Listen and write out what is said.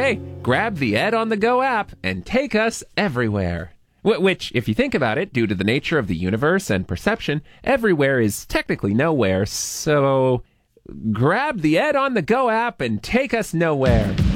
hey, grab the Ed on the Go app and take us everywhere. Which, if you think about it, due to the nature of the universe and perception, everywhere is technically nowhere, so grab the Ed on the Go app and take us nowhere.